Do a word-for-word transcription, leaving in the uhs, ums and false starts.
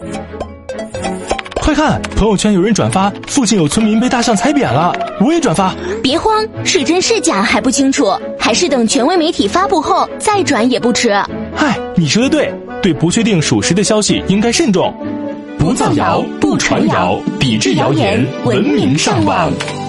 快看，朋友圈有人转发附近有村民被大象踩扁了，我也转发。 别慌，是真是假还不清楚，还是等权威媒体发布后再转也不迟。 嗨，你说的对，对不确定属实的消息应该慎重。 不造谣，不传谣，抵制谣言，文明上网。